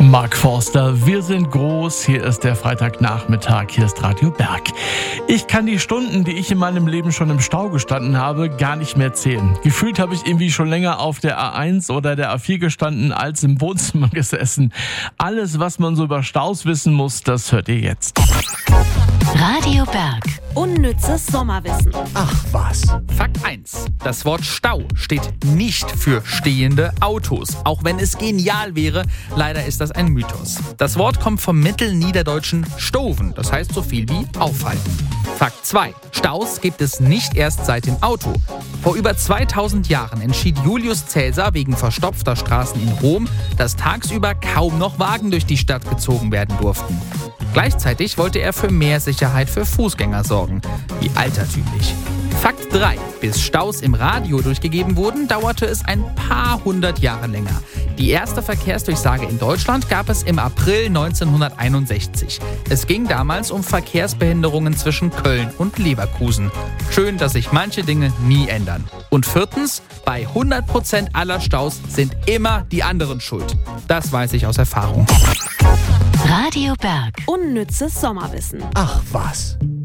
Mark Forster, wir sind groß, hier ist der Freitagnachmittag, hier ist Radio Berg. Ich kann die Stunden, die ich in meinem Leben schon im Stau gestanden habe, gar nicht mehr zählen. Gefühlt habe ich irgendwie schon länger auf der A1 oder der A4 gestanden, als im Wohnzimmer gesessen. Alles, was man so über Staus wissen muss, das hört ihr jetzt. Radio Berg. Unnützes Sommerwissen. Ach was. Fakt 1. Das Wort Stau steht nicht für stehende Autos. Auch wenn es genial wäre, leider ist das ein Mythos. Das Wort kommt vom mittelniederdeutschen stoven, das heißt so viel wie aufhalten. Fakt 2. Staus gibt es nicht erst seit dem Auto. Vor über 2000 Jahren entschied Julius Caesar wegen verstopfter Straßen in Rom, dass tagsüber kaum noch Wagen durch die Stadt gezogen werden durften. Gleichzeitig wollte er für mehr Sicherheit für Fußgänger sorgen. Wie altertümlich. Fakt 3. Bis Staus im Radio durchgegeben wurden, dauerte es ein paar hundert Jahre länger. Die erste Verkehrsdurchsage in Deutschland gab es im April 1961. Es ging damals um Verkehrsbehinderungen zwischen Köln und Leverkusen. Schön, dass sich manche Dinge nie ändern. Und 4. Bei 100% aller Staus sind immer die anderen schuld. Das weiß ich aus Erfahrung. Radio Berg. Unnützes Sommerwissen. Ach was.